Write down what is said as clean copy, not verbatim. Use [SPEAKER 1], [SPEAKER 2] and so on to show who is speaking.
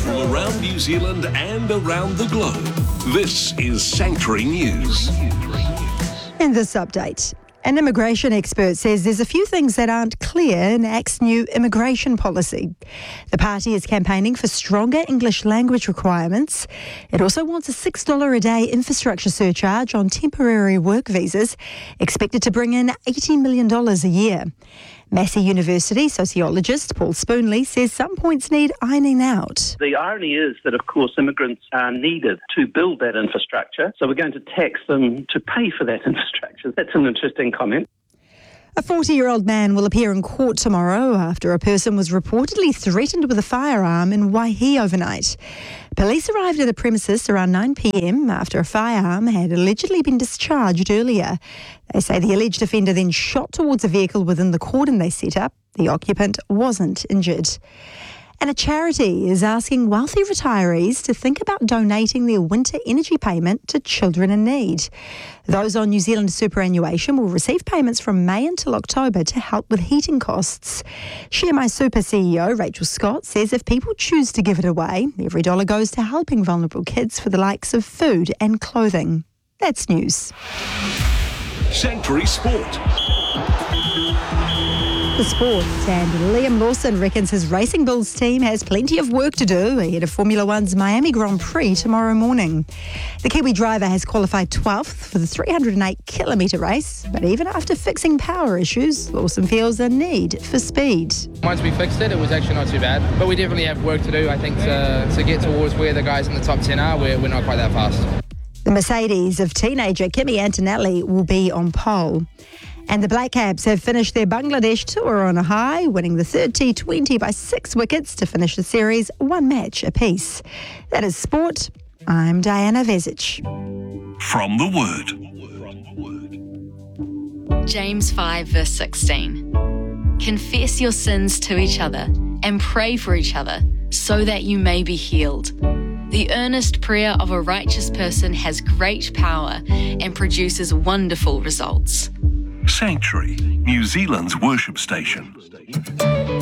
[SPEAKER 1] from around New Zealand and around the globe. This is Sanctuary News.
[SPEAKER 2] In this update, an immigration expert says there's a few things that aren't clear in ACT's new immigration policy. The party is campaigning for stronger English language requirements. It also wants a $6 a day infrastructure surcharge on temporary work visas, expected to bring in $80 million a year. Massey University sociologist Paul Spoonley says some points need ironing out.
[SPEAKER 3] The irony is that, of course, immigrants are needed to build that infrastructure, so we're going to tax them to pay for that infrastructure. That's an interesting comment.
[SPEAKER 2] A 40-year-old man will appear in court tomorrow after a person was reportedly threatened with a firearm in Waihi overnight. Police arrived at the premises around 9 p.m. after a firearm had allegedly been discharged earlier. They say the alleged offender then shot towards a vehicle within the cordon they set up. The occupant wasn't injured. And a charity is asking wealthy retirees to think about donating their winter energy payment to children in need. Those on New Zealand superannuation will receive payments from May until October to help with heating costs. Share My Super CEO Rachel Scott says if people choose to give it away, every dollar goes to helping vulnerable kids for the likes of food and clothing. That's news.
[SPEAKER 1] Sanctuary Sport.
[SPEAKER 2] The sports, and Liam Lawson reckons his Racing Bulls team has plenty of work to do ahead of Formula One's Miami Grand Prix tomorrow morning. The Kiwi driver has qualified 12th for the 308-kilometre race, but even after fixing power issues, Lawson feels a need for speed.
[SPEAKER 4] Once we fixed it, it was actually not too bad, but we definitely have work to do, I think, to get towards where the guys in the top 10 are. We're not quite that fast.
[SPEAKER 2] The Mercedes of teenager Kimi Antonelli will be on pole. And the Black Caps have finished their Bangladesh tour on a high, winning the third T20 by 6 wickets to finish the series 1 match apiece. That is sport. I'm Diana Vezic.
[SPEAKER 1] From the Word.
[SPEAKER 5] James 5 verse 16. Confess your sins to each other and pray for each other so that you may be healed. The earnest prayer of a righteous person has great power and produces wonderful results.
[SPEAKER 1] Sanctuary, New Zealand's worship station.